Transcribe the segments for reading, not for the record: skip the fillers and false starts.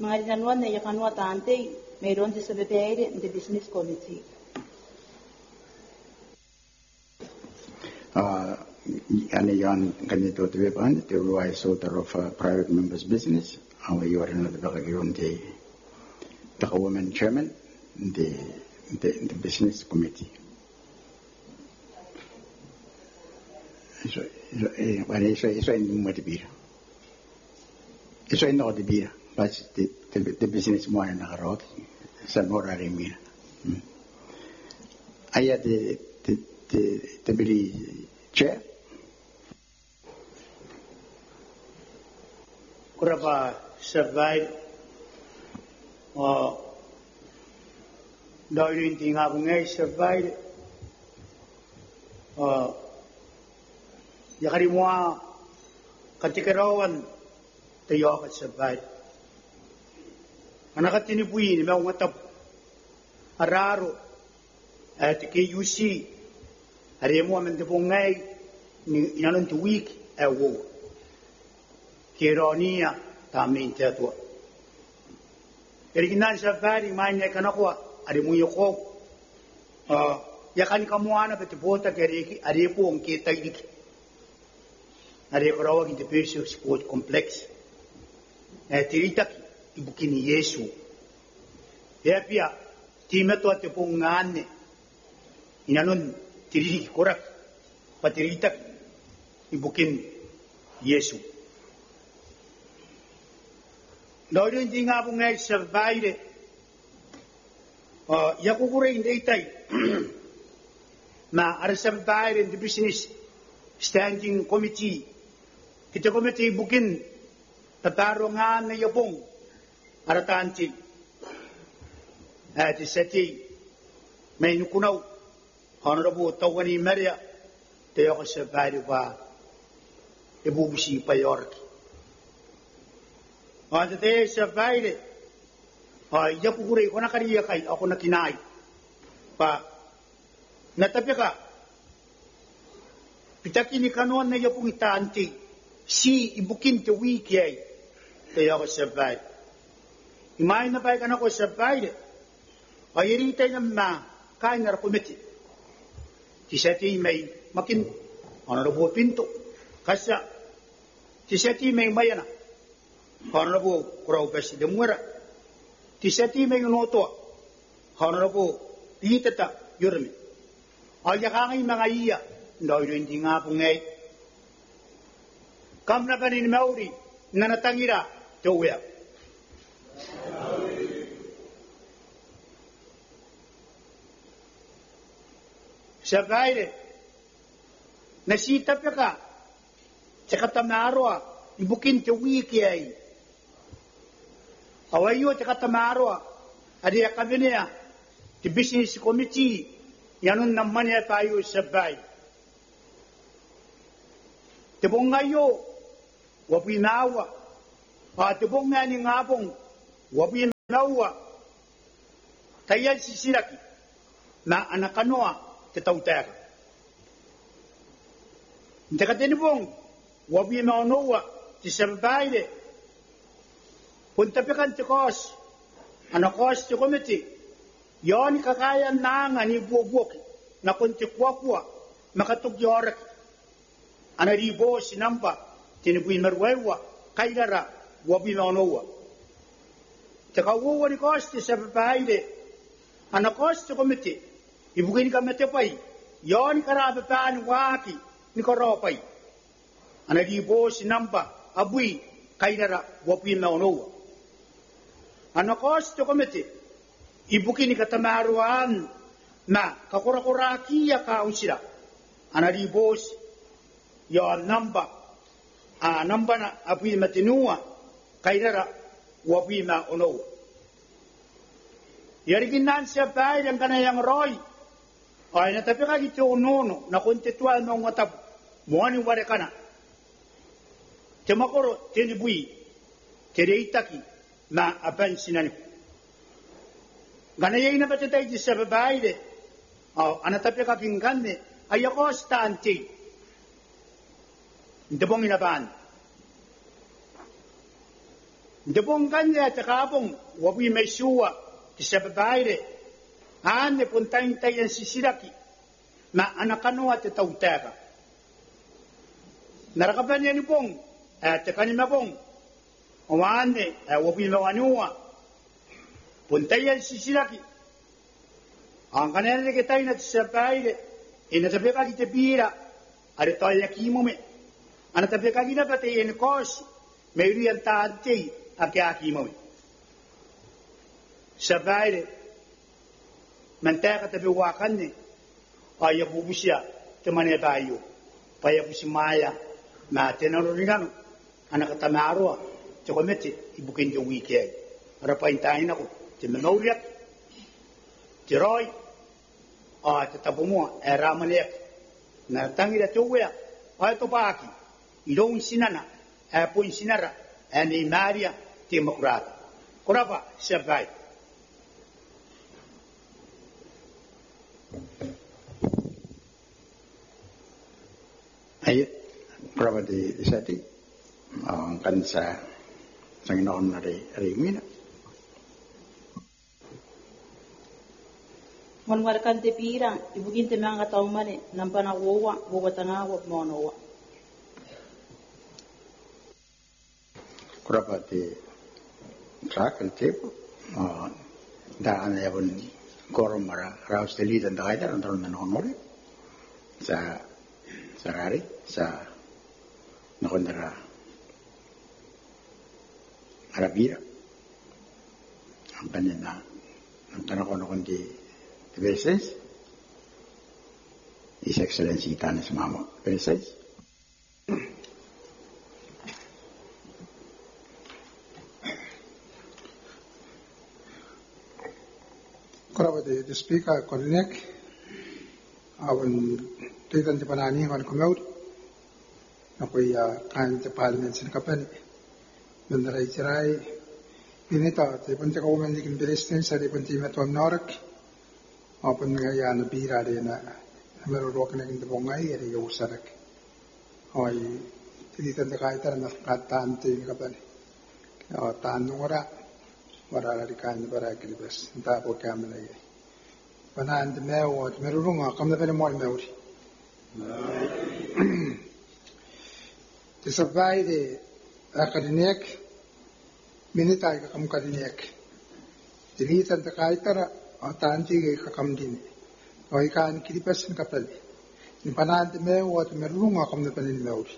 mga rinanuan na yakanwa tante, mayroon sa bebere in the business committee. Yani yan ganito tibeban the wise sort of private members business. You are another the woman chairman the business committee. Eso en motivir. Eso en no divir. But the business more in a road. San more mira. Aya the Billy chair. Kurapa survive dahil hindi nga kung ngay survive yakari mo katikarawan tayo ka survive anak tinipuin may umatap araro at KUC ari mo man de ngay ni inanon to week awo Kironia tamin tetua. Eriginan sa vari manya kanakwa ari muyoko. Yakan kamuana beti bota keriki ari po ang kita dik. Ari korawa kinti peso sport complex. Tirita ibukini Yesu. Pia timeto ate po ngane. Inanon tiriki korak patirita ibukin Yesu. Dahil hindi nga po ngay survive yakukure hindi itay na ara survive in the business standing committee kita committee bukin tatarungan na yapong aratanti at isati may nukunaw honorable tawani Maria tayo ka survive pa ibubusi pa york Ada te survive. Ya kukure ko nakariya kay ako na kinay. Pa natapi ka. Pitaki ni kanuan na yapong itanti. Si ibukin te wiki ay. Kaya ako survive. Imayin na pa ka na ko survive. Ay iritay na ma kain na rakumiti. Tisati may makin honorable pinto. Kasa tisati may mayana. Honorable Kurau President Muera. Tisati may unoto. Honorable Litata Yurmi. Alya kangay mga iya. Dahil hindi nga po ngay. Kam na kanin mauri. Nanatangira. Tuwea. Sa baile. Nasita pa ka. Sa katamaro ibukin te wiki ay. Awayo te katamaro adi akabinea te business committee yanun naman ya tayo sabay. Te bongayo wapinawa te bongani ngapong wapinawa tayan sisilaki na anakanoa te tautera. Te katinibong wapinawa ti sabay punta pikan ti kos, kos ti komiti, yon kakayan na nga ni buwak, na kunti kwa makatugyorek, ribo sinamba, tinibuin marwewa, kaydara, wabi maunowa. Takawawa ni kos ti sababahide, kos ti komiti, ibugin kamete pay, yon karabapaan waki, ni karopay, ribo sinamba, abuy, kaydara, wabi maunowa. Kos to komite, ibukin ni katamaruan na kakurakurakiya kaun sila. Ribos, yon namba na apuy matinua, kaydara, wapuy maunowa. Yariginan siya bahay ang kanayang roy. Ay natapi ka ito ununo, na kontitual ng watap, muwani wari ka na. Timakoro, tinibui, tireitaki, na apan sinan. Ganayay na patitay di sa babae de. Anatapi ka pinggan de. Ayako stante. Hindi pong inaban. Depong kanya at kapong wabi may suwa ti sa babae ane puntayin tayan si Siraki na anakano at tautera. Narakapan niya ni pong at kanima pong umane wabi mawanuwa puntayan si Siraki. Ang kanyan na kitay na sa babae inatabi ka kita pira ari tayo yakimo me anatabi ka gina pati kos may riyan taante aki mo. Sa baile, manteka tabi wakan ni, ay yabubu siya, tumane tayo, payabu si Maya, na tinarurigan, anak katamaro, tsukamete, ibukin yung weekend. Arapain tayo ako, timanoriak, tiroy, tatapo mo, ramaniak, na tangi na tuwaya, ay tupaki, ilong sinana, po yung sinara, ani Maria Timokrata. Kurapa sabay. Ay, kurapa di sati ang kansa sa Ginoon na rimina. Manwarkan te pira, ibugin te mga tao mani, nampanawawa, buwatangawa, monowa. Kurapa di sakal tepo daan ya pun korom mara raus teli dan daida antara nanon mori sa sarari sa nakondara arabira ang kanina ang tanong ko nung di beses His Excellency Tanis Mama beses Kurapa the speaker Korinek, awan titan ti panani kan kumaud, ako'y kain ti parliament sin kapani, bendaray tiray, pinita ti punti ko umendikin bilistin sa di punti metuam norak, apan nga na bira di na merurok na kinti bongay, eri usarak, ako'y titan ti kaitan na kataan ti kapani, taan nung ora. Warala kan bara kilibas nta po kamela ye banan de mewo at merurunga kamna pele mol mewri te sabai de akadiniek minita ka kam kadiniek dili tan ta kaitara atanti ge ka kam dini oi kan kilibas ka pele ni banan de mewo at merurunga kamna pele mewri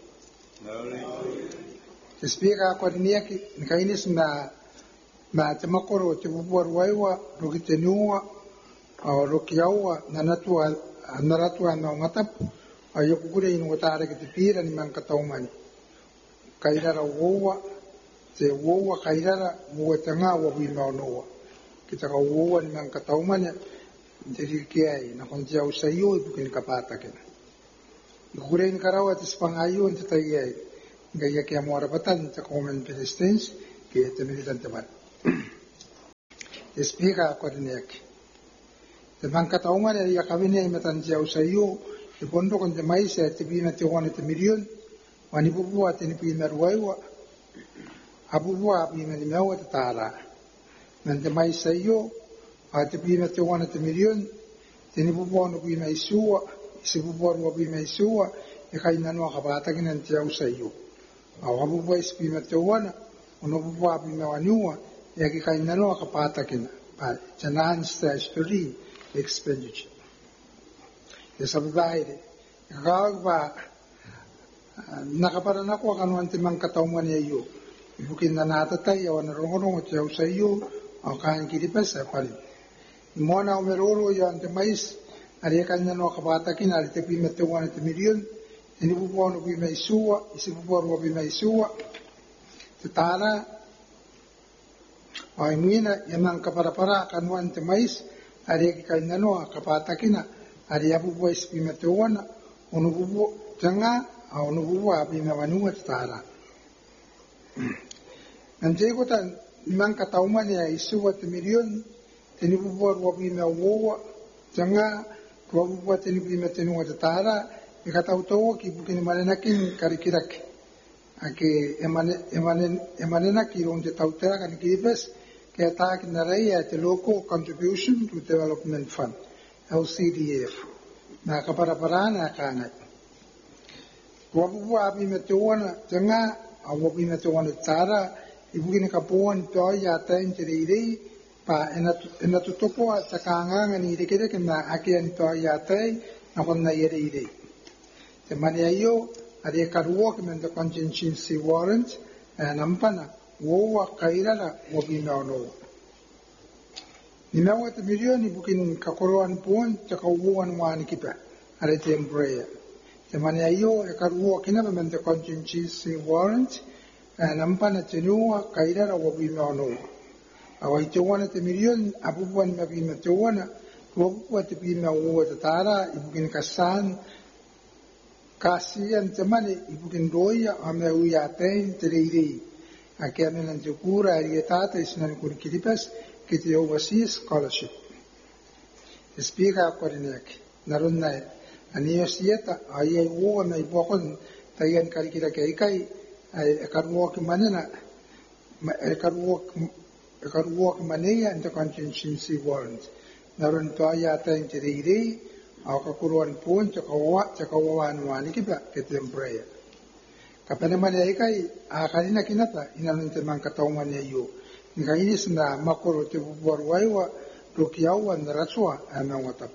te speaka akadiniek ni kainis ma te makoro te bubuar waiwa roki te niua o roki aua nanatua na ngatapu a yoku kure inu watare ki te pira ni man kataumani kairara wowa te wowa kairara wowa tanga wa hui maonoa kita ka wowa ni man kataumani te rikiai na konti au sayo ipukin kapata kena kure inu karawa te spangayo te taiai nga ia kia moara batan te komen pedestens ki te militan te mani Speaker Korinek. Te mangkata umar ya kabine metan jau sayu te pondo kon te mais te bina te wana te milion wani bubua te ni pina ruaiwa abubua bina ni mewa te tara men te mais sayu a te bina te wana te milion te ni bubua no bina isua se bubua no bina isua e kai nano kapata kinan te jau sayu a abubua bina te wana ono bubua bina waniwa ya ki kai nano kapata kina pa chanan statutory expenditure ya sababaide gagba nakaparana ko kanuan timang katauman yayo ibukin na natatay awan rongonong at yaw sa iyo o kahan kilipas pali imona umeroro yan timais ariyakan na no kapatakin alitepi metuwan at milyon inibubuan ubi maisuwa isibubuan ubi maisuwa tatara ay mwina yamang kaparapara kanuan timais ariyakan na no kapatakina ariyabu boys pimetuwan unububu tanga unububu api mawanuwa tatara nanti ko tan limang katauman ya isuwa at milyon tinibubuan wabi mawawa tanga wabubuan tinipi metuwa tatara ikatautowo kibukin malanakin karikirak Ake emanena kirong te tautera kan kiripes ke atak narai at local contribution to development fund LCDF na kapara na kana wabu abi metuana tanga awabi metuana tara ibugini kapuan to ya tan tiriri pa ena tutopo takanga ni dekede kena akian to ya tai na konna yere ide te mani ayo ade karuo kemenda contingency warrant nampana wowa kairala wabi meono ni mewa te milioni bukin kakoroan puan takawuan wani kipa are temporary te mani ayo e karuo kemenda contingency warrant nampana tenua kairala wabi meono awai te wana te milioni abubuan mabi te wana wabu te pina uwa te tara ibukin kasan kasian temane ibukin doia ame uya tain terei ake ame nan te kura arietata isnan kur kiripas ke te overseas scholarship speaker korinek narunna anio sieta ai wo na ibokon tayan karikira ke kai ai karwo ki manena karwo ki maneya into contingency warrant narun to ya tain terei au kakuruan pun cakawan wani kiba ketembraya kapane mane ai akalina kinata inanun te man katauman yo ngai sna makoro te borwaiwa rukiawa naratswa amawata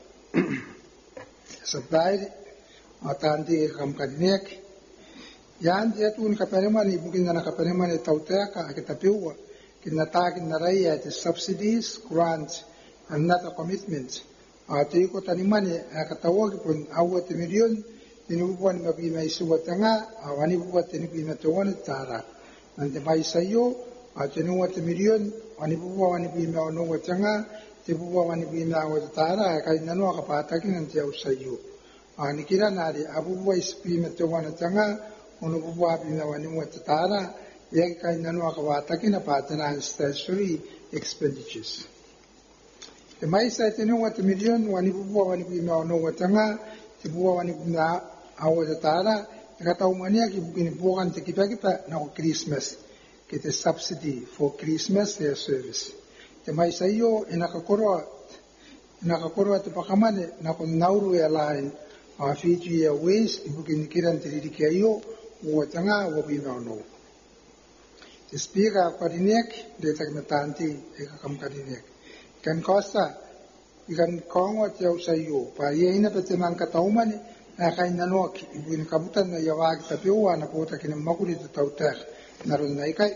sabai atandi kamkadinek yan dia tun kapane mane bukin na kapane mane tautaka akitapiwa kinata kinaraya te subsidies grants and not commitments ati ko tanimane akatawa pun awat milion tinubuan mabi mai suwatanga awani buat tinipi matuan tara nante mai sayo atinu wat milion wani buwa wani bi ma no watanga tibuwa wani bi ma wat tara kai nanu akapata kin nante usayo ani kira nari abuwa ispi matuan tanga ono buwa bi ma wani wat tara ye kai nanu akapata kin apatana statutory expenditures e mai sa tenu wat milion wani buwa wani bi ma no watanga tibuwa wani na awa tara kata umania ki bukin bukan te kita na Christmas kita subsidy for Christmas their service te mai sa iyo inakakoro te pakamane na kon Nauru airline Fiji Airways ibukin kiran te diki ayo watanga wabi no te speaker kadinek de takmetanti ekakam kadinek kan kosa ikan kongo te usayo pa ye ina pete man kataumane kai nanok ibuin kabutan na yawag tapiwa na pota kin makuli te tauter naron nai kai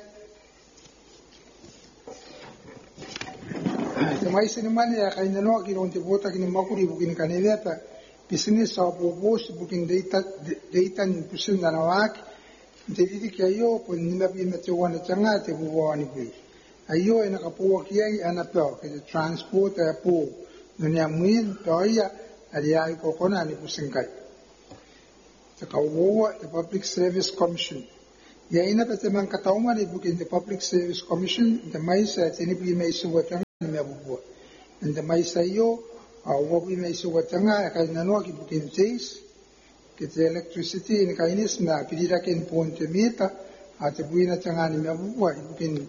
te mai sinimane kai nanok iron te pota kin makuli bukin kaneleta business sa bobos bukin data ni pusin na nawak te didi kayo pun nima bi metewana tanga te buwani bi ayo ina kapuwa kiai anapao ke transport apo dunia muin toya aria ko kona ni pusin kai the Public Service Commission. Yaina pa temang katauma ni bukin the Public Service Commission the mais tini pi mai suwatanga ni mabuwa. And the mais ayo wabi mai suwatanga kai nano ki bukin taste ki the electricity ni kainis na pidira ken ponte meta at buina tanga ni mabuwa bukin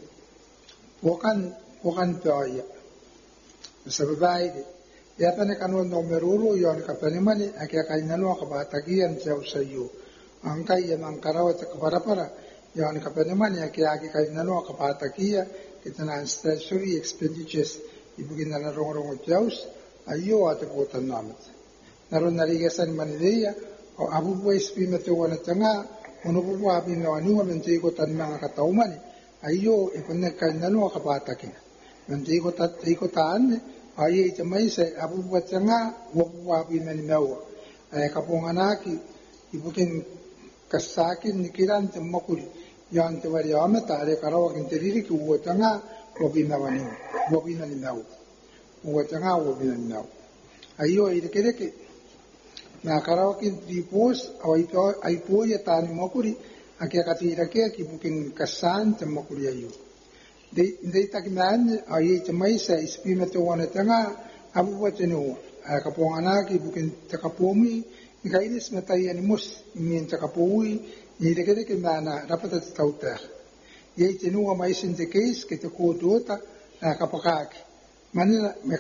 wakan toya. Sababai ya pane kanon no merulu yon kapane mani akia kainano kabatagian jauh sayu angkai ya mangkarawa para yon kapane mani akia kainano kabatagia kita na statutory expenditures ibugin na rong jauh ayo ate potan namat naron narigasan manileya o abu boys pimetuan tanga ono bubu abi no anu menti ko tan mga kataumani ayo ipone kainano kabatagia menti ko taan ai te mai se abu watanga wa bi mani nawa kaponganaki ibukin kasakin nikiran te makuri yan te vari amata re karawa kin teriri ki watanga wabi nawani wabi nani nawa watanga wabi nani nawa ayo ide kereke na karawa kin dipos ai po ya tani makuri akia katira ke ki bukin kasan te makuri ayo dei takman ai te mai sa ispima te wana tanga abu watenu kapongana ki bukin takapomi ngainis matai animus min takapoi Ni reke mana rapata te tauta. Ye te nua mai sin te case ke te kōtuota na kapakaki. Manina me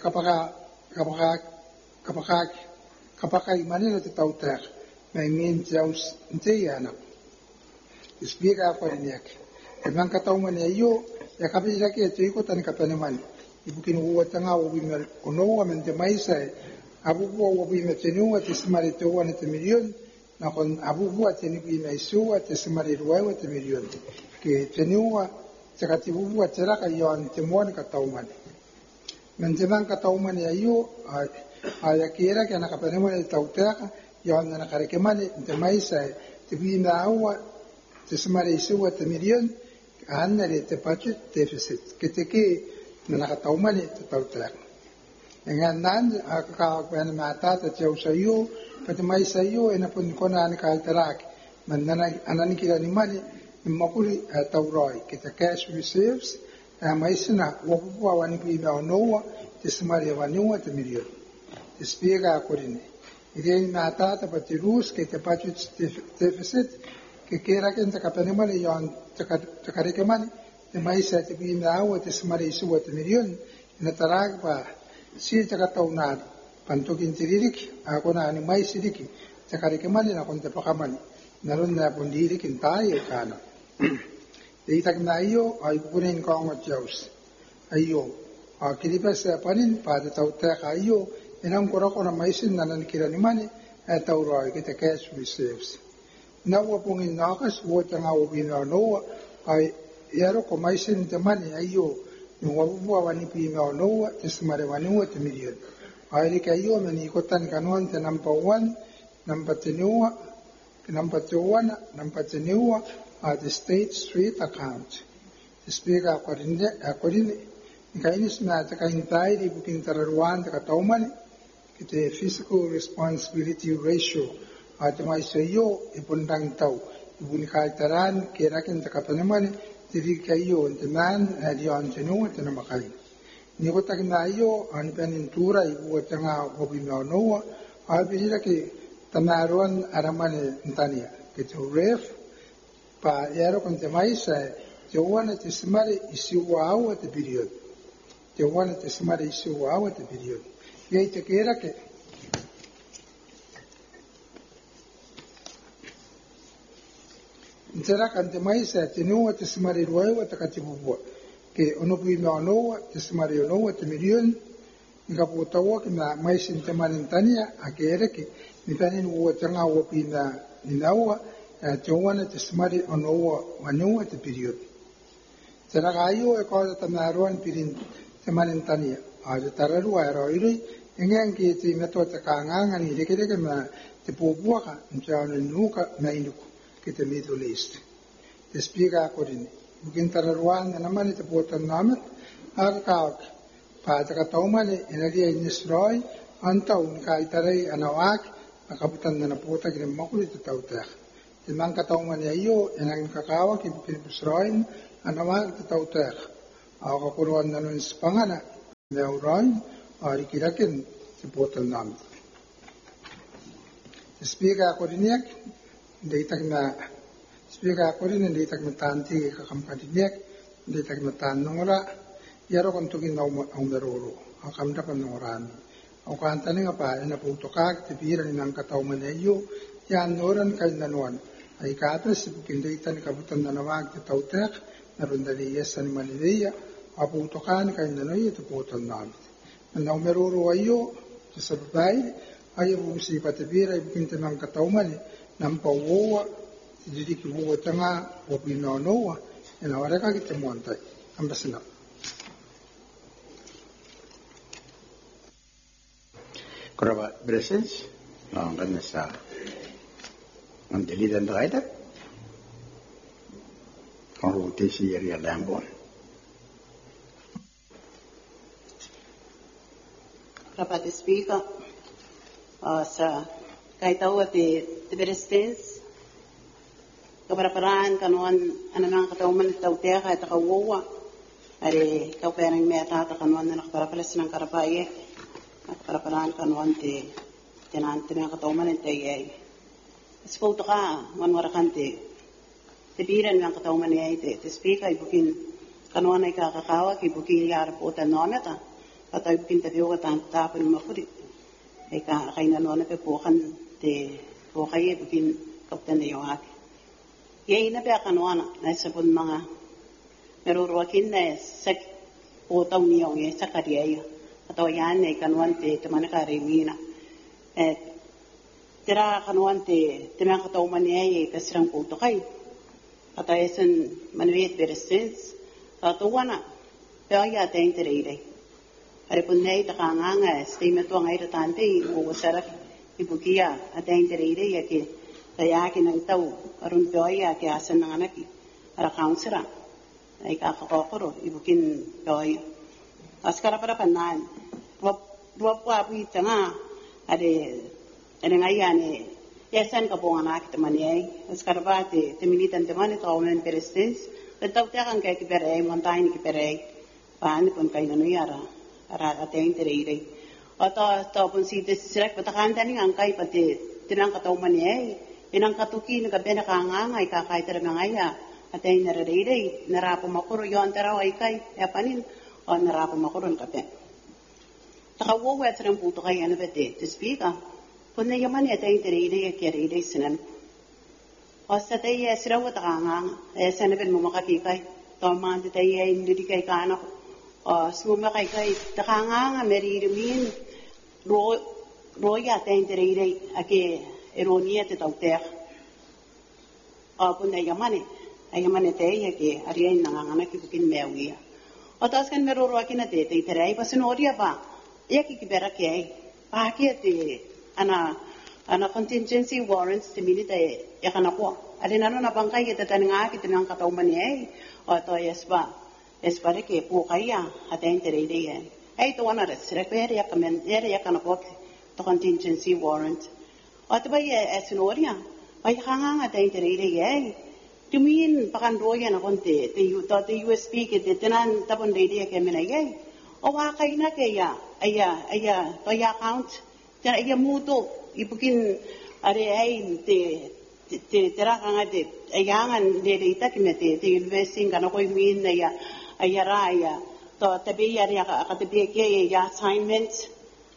kapakai manina te tauta. Mai ngin te aus nte ana. Ispika kwa niak. E manka taumani ayo ya kapira ke te iko tani kapane mani. Ibukin uwa tanga ubi me onoa men te maisa abubuwa ubi me te nua te simari te uane te milion na kon abubuwa te nipi me isua te simari ruewa te milion. Ke te nua te katibubuwa te raka iwan te moani ka taumani. Men te manka taumani ayo ya kiera ke na kapane mani tauteaka iwan na kareke mani te maisa te bi me aua te simari isua te milion anare te budget deficit ke te ke na nakataumani te tauteaka. Ngan nan ka kwena matata te usayo pati mai sayo ena pun kona ani ka alterak man nana anani kila ni mani makuli tauroi ke te cash reserves mai sina wapu wani pi na noa te smari wani te milion te spiega korini ide matata pati rus ke te budget deficit ke kera ke te kapane mani yon te kareke mani te mai sa te pi na awa te smari suwa te milion na tarak pa si te kataunar pantokin tiririk ako na ani mai siriki te kareke mani na kon te pakamani naron na pondirik intayo kana te itak na iyo ay kukunin ko ang atyaws ayo kilipas panin pa te tauteka ayo inang korako na maisin na nanikira ni mani ay tauroi kita cash reserves nawa pungin nakas wot ang awin na noa ay yaro ko maisin te mani ayo yung wabubuwa wani pi me noa te smare wani te milion ay ka iyo mani ikotan kanuan te number 1 number 2 number 1 number 2 the state street account speak according kainis na ta kaintay di buking tararuan ta katauman kite physical responsibility ratio at mai sayo ipundang tau ibuni kaitaran kirakin ta kapanaman tiri kayo teman adion tenu tena makai ni ko tak na iyo an penintura ibu tanga gobino no abira ke tamaron aramane ntania ke to ref pa yaro kon te mai sa te wana te smare isiwa awa te period te wana te smare isiwa awa te period yei te kera ke Ntera kan te mai sa te nua te smare ruewa te katibuwa ke onopui me anoa te smare anoa te milion nga putawa ke na mai sin te manentania a ke ere ke ni tanin ua tanga ua pina ninaua te wana te smare anoa wanua te period te ragaio e kau ta maruan pirin te manentania a te tararua e roirui ngang ke te meto te kaanganga ni reke ma te pobuaka ntiaone nuka na inuku ke te Middle East. Te spiega korini. Bukin tararuan na naman ite putan namat, agakawak. Pa te kataumani, inalia inisroi, antaw ni kaitaray anawak, nakabutan na naputa kini makuli te tautak. Te mang kataumani ayo, inang kakawak, ibukin pusroin, anawak te tautak. Ako kakuruan na nun sa pangana, neuroin, arikirakin, te putan namat. Te spiega koriniak, deitak na spiega korin deitak na tanti kakampaniak deitak na tanongora yaro kontukin na umeroro akam dapat nongoran au kantane nga pa na putoka te pira ni nang katauman ayo yan noran kay nanuan ay katres bukin deitan kabutan na nawag te tautek na rundali yesan manileya aputokan kay nanoy te putan namit na umeroro ayo sa sabay ayo busi patibira bukin te nang katauman nampawoa jadi kibuwa tanga wapino noa ena wareka kita muantai ambasna Koraba presence kan sa anteli dan raida kalau tesi area lambon Rapat speaker sa kahit tahu te berestes kaparaparaan kanuan anamang katauman tautea kahit akawawa ari kauperang meta kanuan na nakaparapalas ng karapaye at kaparaparaan kanuan te tenante mga katauman te yay sipo ka manwarakan te te biran yang kata umani ai te speaker ibukin kanuana ika kakawa ki ibukin yara pota nonata kata ibukin te dioga tanta pun mafuri ika kaina nona pe pokan te pokai ibukin kapten de yohak ye ina pe kanuana na sabun mga meruruakin na sak pota uniong ye sakariya atau yan ne kanuan te mana karimina tira kanuan te mana kata umani ai kasirang poto kai kata esen manwet beresens kata wana paya te interide are punai ta kanganga stime to ngai ta tante o sara ibukia ate interide ya ke kaya ke nang tau arun paya ke asan nang anaki ara kaunsera ai ka kokoro ibukin paya askara para panan dua api tanga ade ngai ane yasan ka bonga nak temani ai askara ba te militan temani to omen presidents tau te kan kai ki pere montaini ki pere pan pun kai no yara ara ate interire ata pun si te sirak patakan tani angkai pate tinang ka tau mani ai inang katuki na ka bena ka ngai ka kai tere ngaya ate inarire narapo makuro yo antara ai kai ya panin on narapo makuro ka pe takawo wa tsram puto kai ana bete te speaker punne yamani ate interire ya kerire sinan Osa tayo siraw at kangang, sanabin mo makakikay. Tama tayo hindi kay kanak. Sumuma kay takangang meririmin. Roya tayo tere ake eronia te tautek. Pun ayamane tayo ake ariyan nanganganak ibukin mewiya. O tas kan meruruakin na tayo tere ay pasunoriya ba? Iyak ikibera kay. Pakit ana contingency warrants te minita ya kana ko ale nano na bangkai kita tananga kita nang katauman ai o to espa ke po kaya aten tere de ai to wana res repere ya kamen ya kana ko to contingency warrant o to bai esnoria bai hanga aten tere de ai tumin pakan roya na konte te USB ke te tenan tapon de ke mena ai o wa kai na ke ya aya to ya account tera ya muto ibukin are ai te teranga te ayangan de ita kimete te investing kana ko min na ya ayara to tabi ya ka tabi ke ya assignments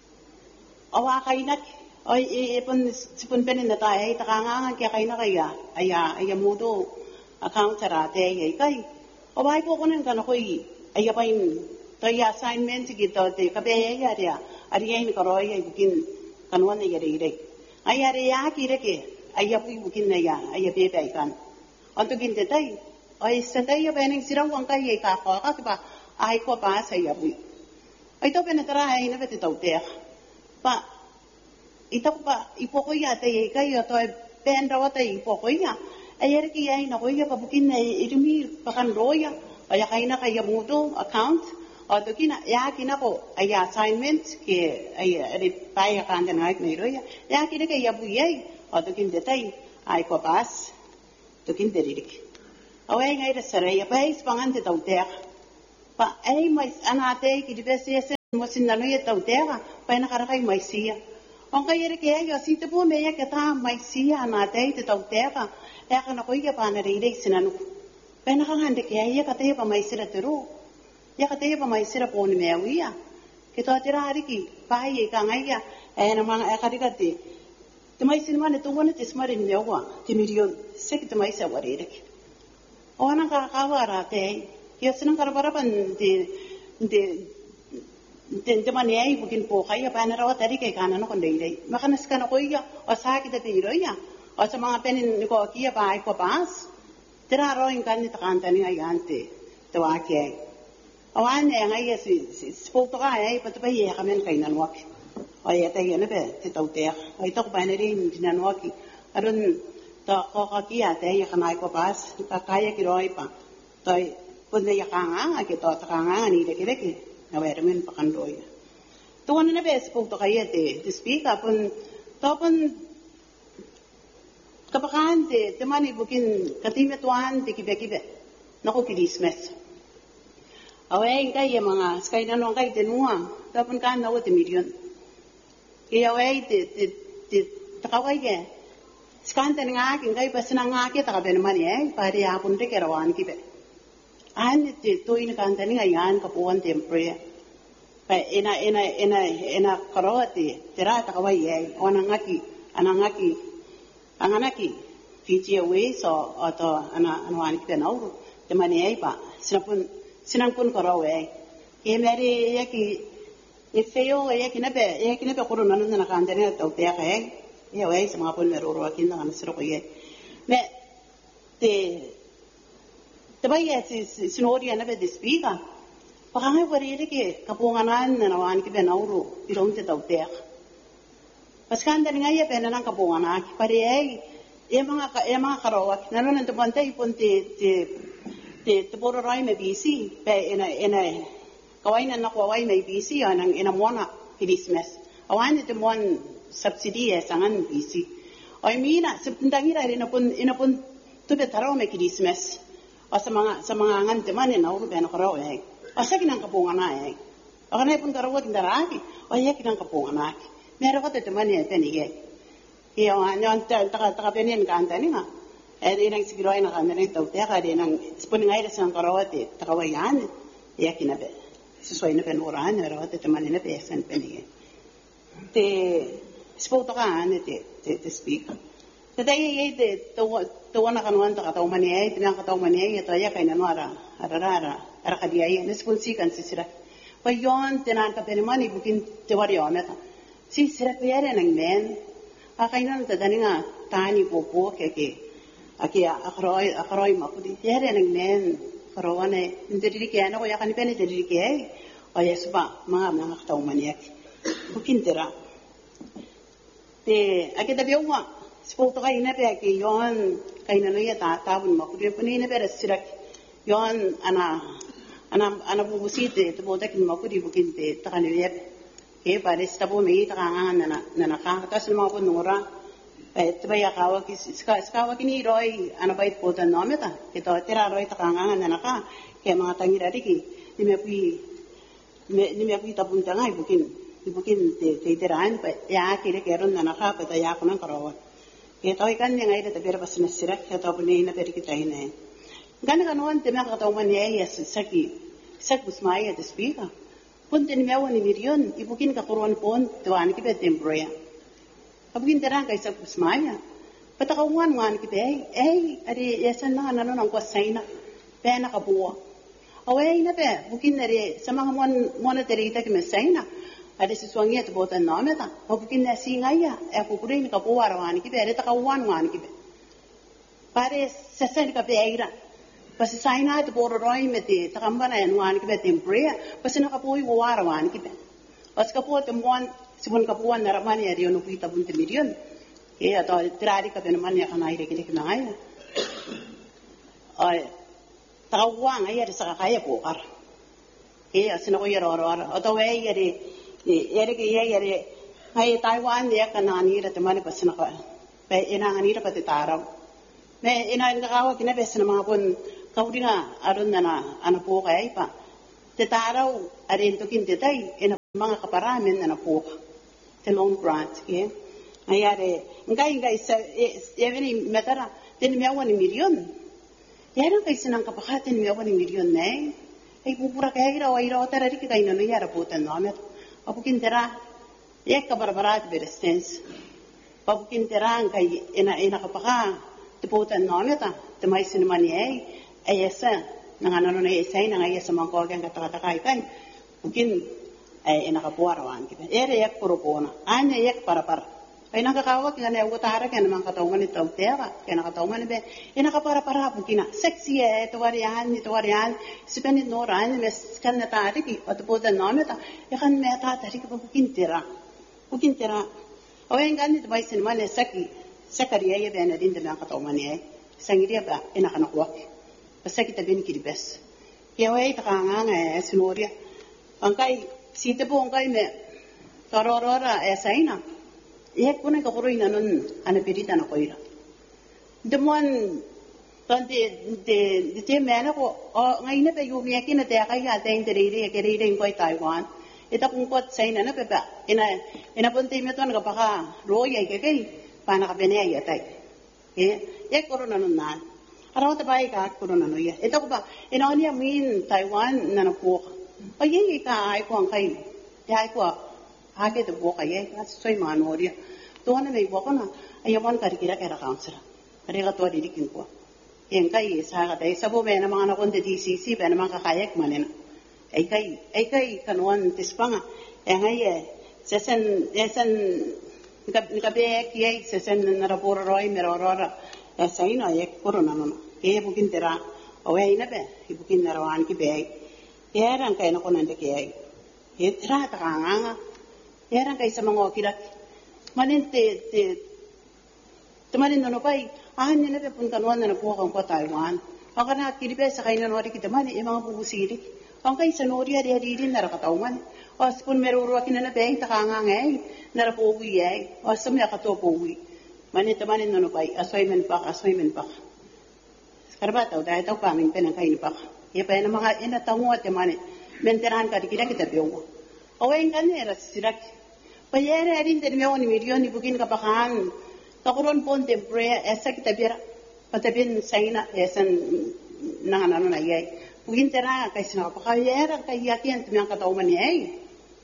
awa kainak ai pun penin na ta ai takanga ke kaina kaya aya mudo account ra te ai kai awa ko konen kana ko aya pain to ya assignments gito te kabe ya ari ai ko roy ibukin kanuan ya re ayare ya kireke ayapu bukin na ya ayape pe kan antu ginte tai ai sentai ya bening sirang wang kai ka ka ba ai ko pa sa ya bu ai to penetra ai na bete taute pa ita pa ipoko ya te kai ya to pen rawa te ipoko ya ayare ki ai na ko ya pa bukin na irumi pakan roya aya kai na kai ya mudo account atau kina ya kina ko ay assignment ke ay paya kan den ay meiro ya kina ke ya buyai atau kin detai ay ko pas to kin deririk awai ngai da sare ya pai spangan te tauter pa ai mai anate ki dibese mo sinano ya tauter pa na kara kai mai sia on kai ere ke ya si te po me ya ke ta mai sia anate te tauter ya kana ko ya pa na rei sinano pa na kan hande ke ya ka te pa mai sira teru ya kata ya pamai sira poni mewia kita tira hari ki pai ka ngai ya na mang kari kati temai sinma ne tu wona tismari mewa timirion sek temai sa warere ona ka kawara te ya sinang karbara pan de mane ai bukin po kaya pa na rawa tari kai kana no kon dei makanas kana ko ya o sa kita piro ya o sa mga penin ko kia pa ai ko pas tira ro in kan ni takantani ai ante to ake awan yang ay sport ka ay patubay kamen kay nanwak ay atay na be titautek ay tok ba na rin dinanwak aron to ko kakia atay kanay ko pas kaya kiroy pa toy punna yakanga kito takanga ni dekireke na wermen pakandoy tuwan na be sport kay te speak upon topon kapakan te mani bukin katimetuan te kibe nako kilismes away kay mga skay na nung kay tenuang tapon kan na wote milyon kaya away te takaway ke Skanta nga king kai pasina nga ke ta ben mani pare ya pun te kerawan ki be an te to in kanta ni yan ka puan temple pa ena karoti tera ta kawai onangaki anganaki fiji away so ato anwani ki nauru te mani pa sinapun karawe ke meri yaki ifeo yaki na be korona na kanta ni ta te ka ya wei sama pun meruru akin na siro ko ye me te bai sinori na be speaker pakangai wari ke kapunganan na nawan ki benauru ilong te tautek paskan dan ngai be na kapungana ki pare e mga karawak nanon to pante ipon te poro rai me bisi pe ena kawain na kawai me bisi anang ina mona Christmas awan te mon subsidy sangan bisi oi mina septendangira ina pun tu be taro me Christmas asa mga ngan te mane na uru be na karaw asa kinang kapungana akana pun karaw tindaraki oi kinang kapungana mero ko te mane te ni iyo anyon ta penin kan tani nga inang siguro ay nakamera ito te ka nang spun ngai sa karaw te takawayan kinabe susway na penuran ro te mane na pesen peni te spoke ka te speak today to wana kanuan ta kataw mani tinang kataw mani ito ya kay nanwara ara kadiay nesponsi kan sisira payon tinan ka penimani bukin te wariyo meta sisira pere nang men akainan ta daninga tani popo ke aki akroy mapudi pere nang men karawane ndiri ke ano ko ya kan pene ndiri ke o yesba mga kataw mani bukin tera te akita biwa spoto kai na pe ki yon kai na no ya ta bun ma kude puni na pe sirak yon ana bubusite to boda kin ma kudi bukin te ta kan ye ke pare stabo me ta kan na ka ta sin ma pun nora te ba ya kawa ki ska kini roi ana bait pota no me ta ke to tera roi ta kan na ka ke ma ta ngira ki ni me pi ta pun ta ngai bukin te teran pa ya kire keron na ka pa ya kunan karawa ke to ikan yang ai te ber basna sirak ke to puni na ber kita ine gan kanuan te ma ka to man ya sak busmaya te speaker pun te me wani mirion ibukin ka kuruan pon to an ki be temporia abukin terang kai sak busmaya patakawan wan ki be ari yasan na nang ko saina pe na ka buo away na be bukin nare sama mon terita ki me saina ada sesuatu yang terbuat nama ta, mungkin nasi ngaya, aku kuring ka puar wan ki be, ada kawan wan ki be. Pare sesen ka be aira, pas saina tu boro roi mete, takambana yan wan ki be temporia, pas na ka puy puar wan ki be. Pas ka puat temuan, sebun ka puan naramani ari onu kita bunte milion, atau terari ka be naman ya kana ire kini kena ngaya. Ay, takawang ay ari sa kaya pukar. Asina ko yaro atau ay yere ai Taiwan dia kana ni ra temani pasna ka pe ina ngani ra pati tarau me ina ngawa kina besna ma pun kaudinga arun na ana po kai pa te tarau arin to kin te tai ina mga kaparamen na po te long grant ke ayare ngai sa eveni metara ten me awani million yara kai sinang kapakaten me awani million nei ai pupura kai ra wai ra tara ri kai no yara putan no met apukin tera ka barbarat berestens apukin tera kai ina kapaka teputan nometa temai sinmani ayesa nangano na isay nang ayesa mangko kan kata kai mungkin ina kapuarawan kita yak propona anya yak para ay nakakawa kaya na utara kaya naman katawan ito tera kaya nakatawan be ina kapara mungkin sexy ito warian sipenit noran mes kan natari ki atputan nometa yakan meta tari ka mungkin tera awen ganit bay sinman sakariya ya bena din na katawan sangiriya ba ina kanakwak basta kita bin kiribes kaya way takanga sinuria angkay sita po angkay me tarorora esaina kuna ka kuro ina nun anapirita na koira demuan de mena ko ngayon na pa yumiyaki na te kay ate interire ko Taiwan ita kung kot sa ina na pepa ina punti mo to nga baka roya kay pana ka benay atay Ye corona no nan. Arawat baik ka corona no ye. Ito ko ba inonya min Taiwan na po. O ye ka ai ko ang kai. Ya ko age to po kay at soy manoria. To na may ko na ayawan ka dikira kaya kaunser. Kaya ka to didikin ko. Yang kai sa ka dai sabo be na mga nakon de DCC be na mga kakayak manena. Ay kai kanuan tispanga. Yang ay sesen nikabe kiai sesen narapura roi merorora. Sa ino ay corona no. Kaya bukin tera away na be. Ibukin narawan ki be. Kaya ran kay na kunan de kiai. Kaya tera takanga. Kaya ran kay sa mga kilat. Manin Temanin no pai ahan na be pun kanuan na po kang ko Taiwan. Ang kana kilibe sa kainan wari kita mani mga bubusiri. Ang kay sa noria de din na rakatauman. Os pun meruro kinana be takanga ngai na po wi ai. Os sumya kato po wi. Mani temanin no pai assignment pa. Karbata dai tau pamin penang kain pa. Ye pa na mga ina tango at mani. Menteran ka dikira kita bewo. Awen kan era sirak. Payere arin de meoni million ibukin kapakan. Kakuron pon temporary esa kita biara patabin saina esan nangan na yai bugin tera kay sina pa kayera kay yakian tumang kataw man yai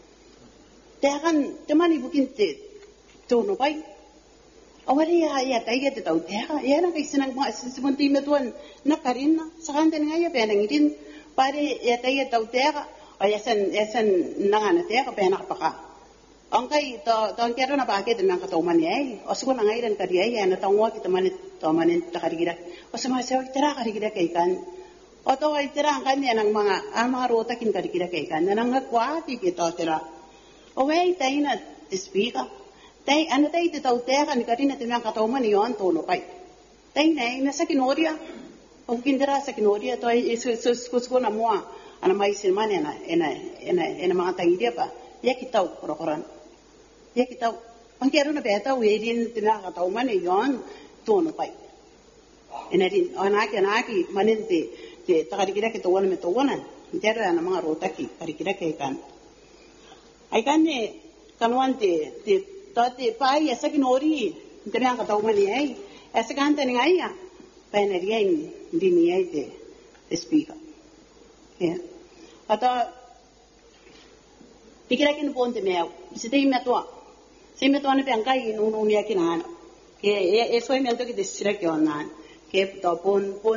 tekan temani bugin te tuno pai awali ya tayga te tau tera yera kay sina ma simunti metuan nakarin na sakan den ngaya penang idin pare ya tayga tau tera esan nangan tera penak paka ang kay to kero na bakit ng katawaman niya o siguro na ngayon kariya na tawwa kita manit takarigira o sa mga sawi tira karigira kay kan o to ay tira ang kanya ng mga ruta kin karigira kay kan na nang kwati kita tira o way tayo na tispika tayo ano tayo titaw teka ni karina tinang katawaman niyon tono kay tayo na sa kinoria o kindira sa kinoria to ay kusko na mo ana may silman ena mga tayo pa ya kitaw korokoran ya kita ang kero na beta wedin tinakataw man yon tono pai enarin anaki manente te takarikira ke towan me towanan intera na mga rota ki karikira ke kan ai kan ne kanuan te pai esa kinori tinakataw man ai esa kan te ngai ya painerian dini ai te speaker ya ata pikira kin ponte meu sitei metua Sime tuan pe angkai nunu niya kinan. Ke eso me anto ki desira ke onan. Ke to pon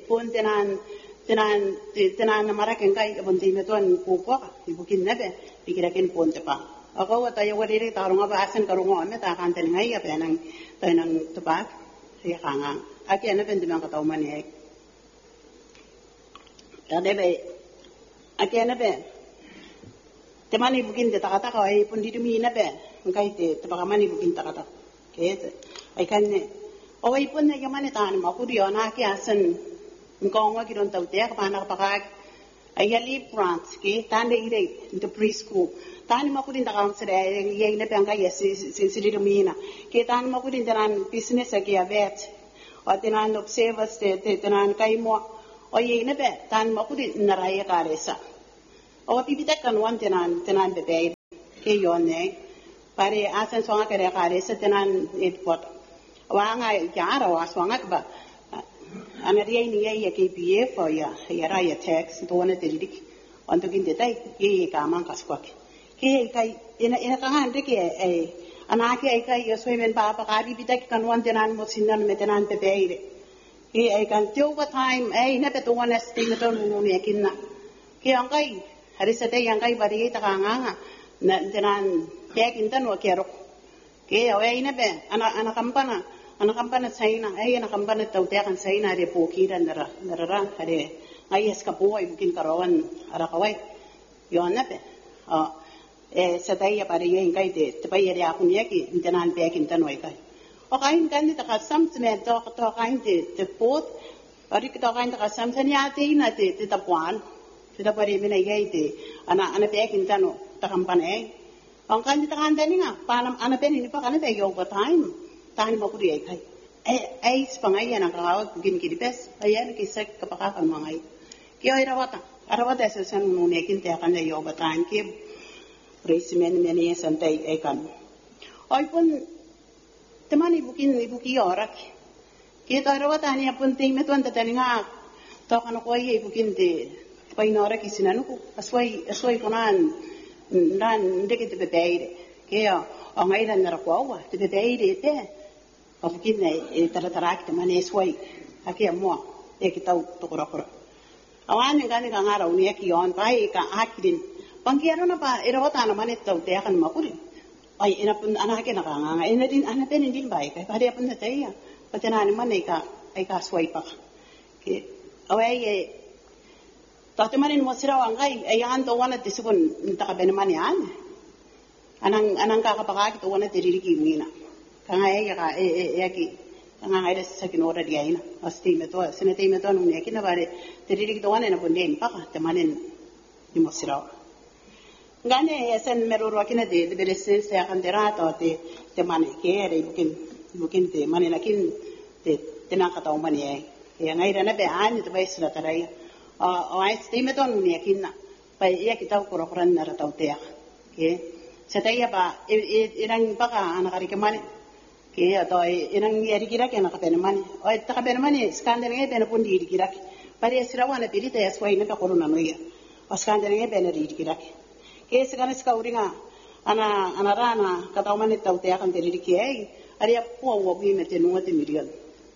tenan mara ke angkai pon sime tuan kuko ibukin nabe pikira ken pon te pa. Ako wa tayo wari ri tarunga ba asen karunga me ta kan ten ngai ya pe nang tanang tupak ya kanga. Aki ana pen dimang kataw man ye. Tadebe aki ana pe temani bukin te takata ka ai pon didumi na pe. Ngkai te pakamani bukin takata kete ai kan ne o ai pun ne yamane tan ma ku dio na ki asan ngong wa kiron tau te ka pana ka pakak ai ali France ki tan de ire into preschool tan ma ku din takam sere ye ne pe ngai si mina ki tan ma ku din tan business ki avet o tinan observers te tinan kai mo o ye ne pe tan ma ku din na rai ka resa o pipita kan wan tinan be be ke yon ne pare asan songa kare kare setenan edpot wanga jara wa songa ba anaria ni ya KPF ya raya tax to wana tedik onto kin detai ye ka man kaskwak ke kai ina ka han de ke anake ai kai yo soimen pa kari bitak kanwan tenan mo sinan metenan te beire ke ai kan over time na pe to wana stimaton no ne kinna ke angai harisate yangai bari ta kanga na tenan Kaya kintan wa kero. Kaya away na be ana kampana saina ay ana kampana tawte kan saina re pokiran nara hare ngayes ka po ay bukin karawan ara kaway. Yon na be. Sa tayo pare yung kay te payere ako niya ki intanan pe kintan wa kay. O kain kan ta kasam sme to kain te pot ari kita kain ta kasam sa niya te na te tapuan. Kita pare mina yai te ana pe kintan ta kampana ang kanji takan tani nga panam ana pen ini pa kana te yo time tani mo kuri ai ai spangai ana ka gin kiri pes ayan kisek kapaka kan mangai ki ai rawata sa san no ne kin te kan yo time ki resimen meni santai ai kan ai pun temani buki orak Kita rawatani apun ting metuan tatani nga to kana ko ye bukinte painora kisinanu ko aswai kunan dan ndeke te bebeire ke o ngai ran ra ko te bebeire te o bukine e tarak te mane swai ake mo e kitau to kora awan ngani ka ngara uni ki on pai ka akirin pangkiaro na pa rawatana mane tau te akan makuri ai ina pun anake na nga ina din anapen din bai ka pare apun te ya Pajanani mana ika swipe ke awai tatu manin mosira wangai ayan to wana tisukun nta kabene mani anang ka kapaka to wana teriri kimina kanga ya ki kanga ngaida sakin ora dia ina asti meto senete meto nu ne kina bare teriri to wana na bunde impaka te manin ni mosira ngane esen meruru akina de berese se akandera to te mane ke re bukin te mane nakin te nang katau mani e ngai rana be ani te bai sila tarai ai ste me ton ni akinna pai ia kitau korokoran na ratau te ke setai ba irang baka ana kari ke mane ke atau irang yari kira ke na kapene mane o ta kapene mane skandal ngai be na pun di kira pare sirawana pili te aswai na ka korona noia o skandal ngai be na di kira ke segala skauringa ana rana katau mane tau te akan te di ke Aria po wo bi mete no te milion.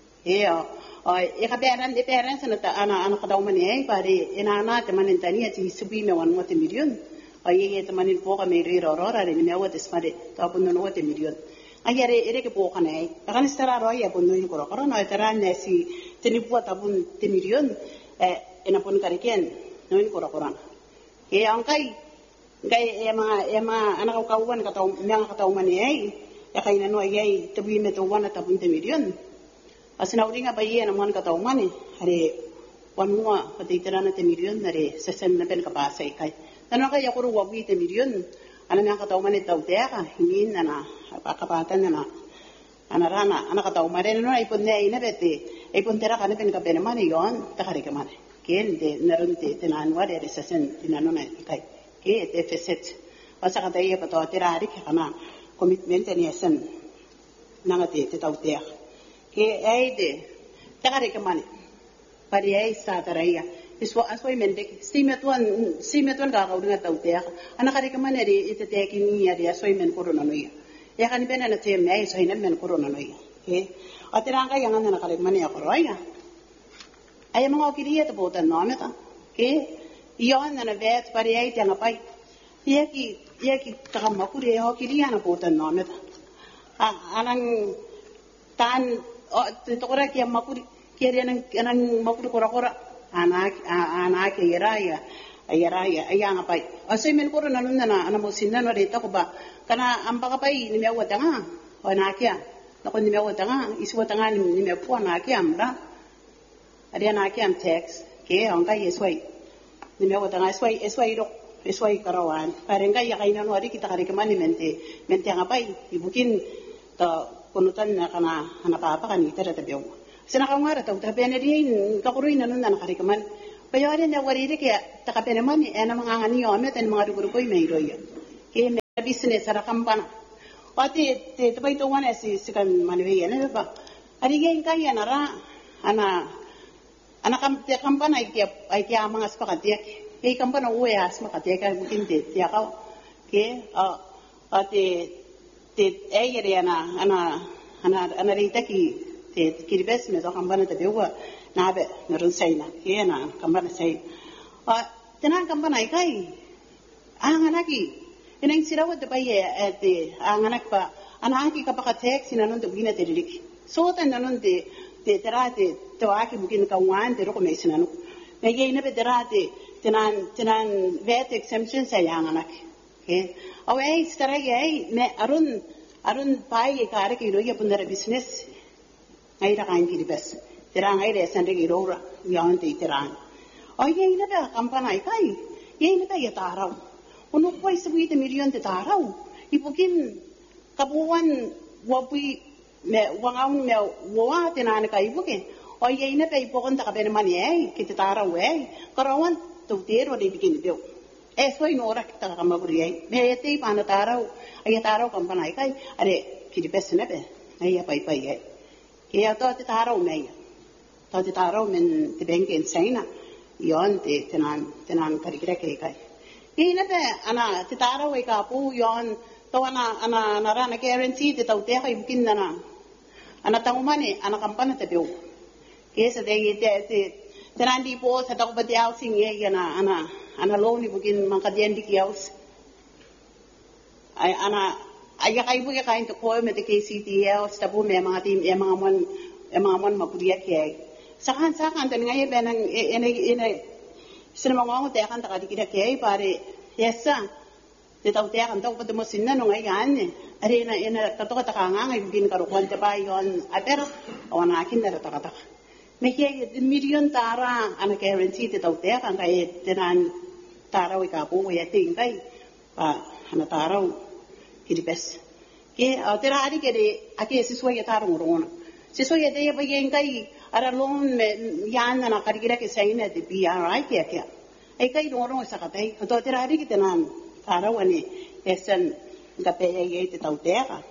E ka beran de beran sana ta ana kadau mane pare ina na te manen tania ti subi me wan mo te milion. Ye te manen po ka me ri ro re ni me wa te smare ta pun no te milion. Ayare ere ke po ka nei. Akan stara ro ya pun no ko ro no te ran ne si te ni po ta pun te milion ina pun kariken no ko ro ran. Angkai ema ana ka wan ka tau me ka tau mane ya kaina no ai te bi me to wana ta punte milion asina uringa ba ye na mon ka ta umani are wanua pa te terana te milion are sesen na pen ka ba sai kai tano ka ya ko wa bi te milion ana na ka ta umani ta utea himin na pa ka pa tan na ana rana ana ka ta umare no ai pon nei na bete ai pon tera ka na pen ka pen mani yon ta kare ka mane ken de narunte te na anwa de sesen dinano na kai ke te feset asa ka ta ye pa to tera ri ka na commitment ni esen nanga te tau te ke ai de takare ke mane pari ai sa taraia iswa aswai mende simetuan ga gaudinga tau te ana kare ke mane ri te ki ni ya aswai men corona no ya kan bena na te mai so ina men corona no ke atiranga yang ana kare mane ya koroia ai mga kiriya te botan no meta ke iyon na vet pari ai te ngapai Yaki takamakuri ho kiri ana potan no meta anang tan to kora ki makuri kiri anang makuri kora anak ayaraya ayang apai asai men kora nanun na ana mosinna no reta ko ba kana ampaka pai ni mewa tanga onakia no kon ni mewa tanga iswa tanga ni me pu anakia amra ari anakia am text ke onka yeswai ni mewa tanga eswai ro Eswai karawan, parenga ya kaina no ari kita kari kemani mente ngapai ibukin ta konutan na kana apa kan kita rata beu. Sena ka ngara ta uta bene din ka kuruin nan nan kari keman. Bayare na wari de ke ta ka bene mani ena mga ngani yo me tan mga duguru koy me roya. Ke me business ara kampana. Ati te bai to wana si kan manwe ne ba. Ari ge kai ana kam te kampana ai ke mga spakati. Kaya kampana uwe asma kateka mungkin te kau ke te ayere ana rita ki te kiribes me to kampana te bewa na be merun saina ke na kampana sai tenang kampana ikai anganaki inang sirawa te paye te anganak pa anaki kapaka tek sinanon te bina te dirik so tan nanon te terate to aki mungkin kawan te roko me sinanu me ye ina be terate tenan vet exemption sayang anak ke awai setara ye me arun pai kare ki ro ye punara business ngai ra kain ki bes terang ngai re sande ki ro ra yan te terang o ye ina ba kampana kai ye ina ba ye tarau unu koi sebi te milion te tarau ipukin kabuan wapi me wangaun me wa tenan kai buke o ye ina ba ipokon ta kabene mani ki te tarau karawan Tero de bikin beu. Soy no ora kita kamaguri ai. Me te pana tarau, ai tarau kampana ai kai. Are kiri pesne be. Ai pai ai. Kaya te taro mei. Te taro men te bengen saina. Yon te tenan karikira kai. Kina pe ana te taro e ka pu yon to ana rana guarantee te tau te kai bukin na. Ana tangumane ana kampana te biu. Kesa te tenan di po sa tau pati housing ye ana loan bukin mangkadian di kiaus. Ay ana aya kai bu kai to ko me te KCTL stabu me mga team e mga mon mapudia ke sakan te ngai benang ene sinema ngong te kan ta dikira ke pare yesa te tau te kan tau pati mo sinna no ngai gan arena ena to ta nga ngai bin karo kon te ba yon apero ona kin da ta me ke million tara ana guarantee te tau te kan kai tenan tara wi ka pu ye ting kai ana tara kiribes ke tera ari ke de ake siswa ya taru ngorona siswa ya de ba yen kai ara lon me yan na karikira ke saina de BRI ke ai kai ngorona sakatai to tera ari ke tenan tara wani esen ga pe ye te tau tera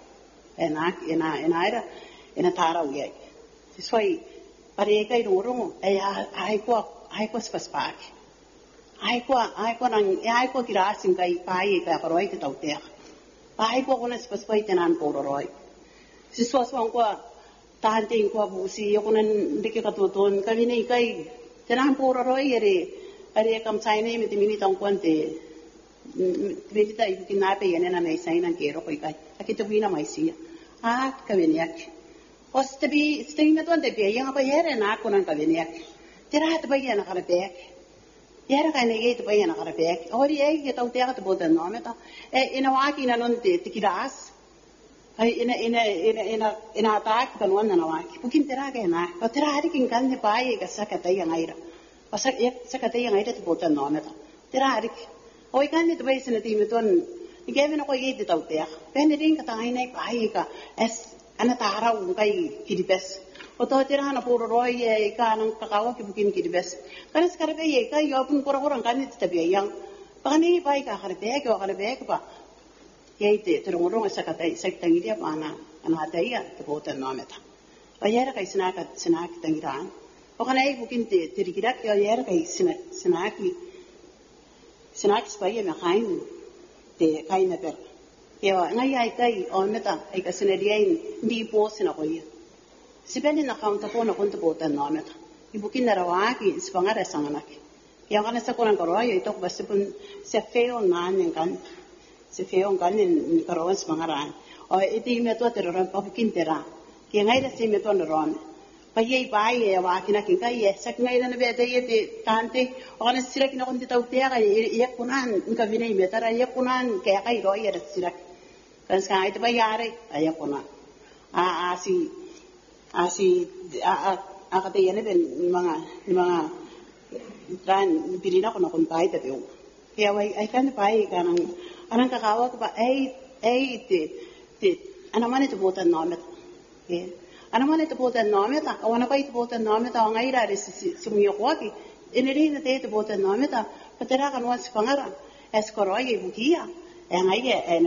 ena tara ye siswa pare kai ngorona ai ko spaspak ai ko kirasin kai pai ka paroi te tau tera ai ko kona spaspai tenan pororoi si swaswan ko tahante ko busi yo kona ndike ka toton kavine kai tenan pororoi are kam saine me timini tang kwante vita ikinape yenena nei saina kero ko kai akito bina mai sia kavine yak ostabi steina tonte be yang apa yere na kona kavine yak tera ta bayana kana bek yara kai nei te bayana kana bek ori ai ke tau te ata bodan no meta ina waki na non te kiras ai ina attack kan wan na waki pukin tera ga na o tera hari kin kan ne pai ga saka tai yang aira pasak saka tai yang aira te bodan no meta tera hari oi kan ne te bai sene ti meton ni ge me no ko ye te tau te pen ring ka tai nei pai ka ana tara un kai kidibes o to tera na puro roi e ka nang kakawa ki bukin kidibes kan sekarang ye kai yo pun kurang kan te tabi yang pani pai ka karbe pa ye te terong sakatai sektangi dia ana tai ya te botan no meta o yera kai snack tangiran o kana ai bukin te tirikira yo yera kai snack spai me kain te kai na per yo ngai ai kai o meta ai ka sinediain di po sina ko ye sibeni na kaunta ko na kunta botan no meta ibukin na rawaki spangara sanganaki yang kana sa kurang karo ay ito basta pun sa feo na kan sa feo kan ni karo spangaran o iti meto teroran pabukin tera kaya ngai da si meto ron pa ye bai wa kina kin kai ye sak ngai na be ye te tante o kana sira kina kun tau te ga ye kunan ka vinai metara ye kunan kaya kai ro ye sira kan sa ito ba yare ay kunan kate yene ben mga dan pirina ko na kun pai te eu kaya ai kan pai kanang kakawa ka ba ai te ana mane te botan no met ana mane te botan no met ona pai te botan no met ngai ra sumuyo ko ki eneri na te botan no met patera kan was pangara es koroi bukia ngai